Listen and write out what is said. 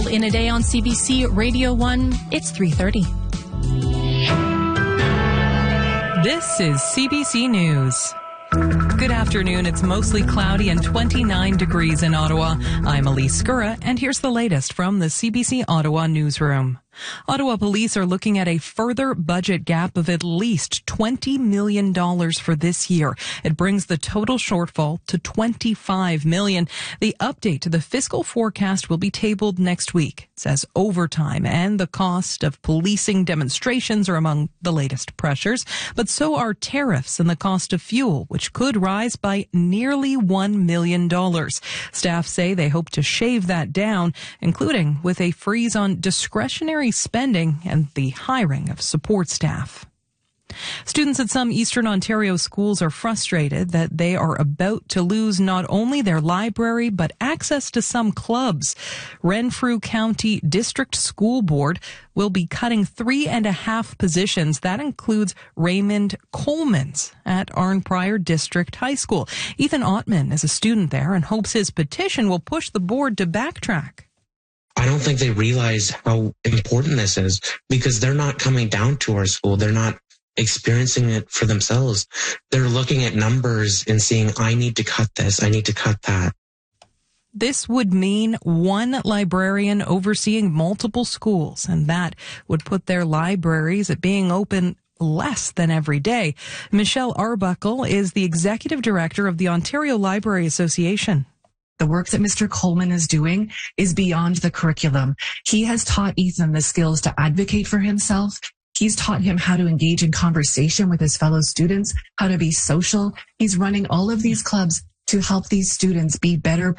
in a day on CBC Radio 1. It's 3:30. This is CBC News. Good afternoon. It's mostly cloudy and 29 degrees in Ottawa. I'm Elise Skura, and here's the latest from the CBC Ottawa newsroom. Ottawa police are looking at a further budget gap of at least $20 million for this year. It brings the total shortfall to $25 million. The update to the fiscal forecast will be tabled next week. It says overtime and the cost of policing demonstrations are among the latest pressures, but so are tariffs and the cost of fuel, which could rise by nearly $1 million. Staff say they hope to shave that down, including with a freeze on discretionary spending and the hiring of support staff. Students at some Eastern Ontario schools are frustrated that they are about to lose not only their library, but access to some clubs. Renfrew County District School Board will be cutting 3.5 positions. That includes Raymond Coleman's at Arnprior District High School. Ethan Ottman is a student there and hopes his petition will push the board to backtrack. I don't think they realize how important this is because they're not coming down to our school. They're not experiencing it for themselves. They're looking at numbers and seeing, I need to cut this, I need to cut that. This would mean one librarian overseeing multiple schools, and that would put their libraries at being open less than every day. Michelle Arbuckle is the executive director of the Ontario Library Association. The work that Mr. Coleman is doing is beyond the curriculum. He has taught Ethan the skills to advocate for himself. He's taught him how to engage in conversation with his fellow students, how to be social. He's running all of these clubs to help these students be better